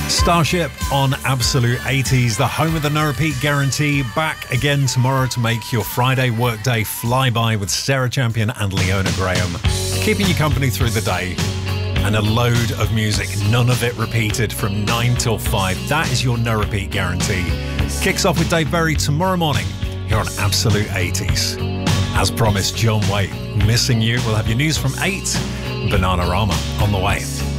Starship on Absolute 80s, the home of the no repeat guarantee. Back again tomorrow to make your Friday workday fly by with Sarah Champion and Leona Graham, keeping you company through the day. And a load of music, none of it repeated, from 9 till 5. That is your no repeat guarantee. Kicks off with Dave Berry tomorrow morning here on Absolute 80s. As promised, John Waite, Missing You. We'll have your news from 8. Bananarama on the way.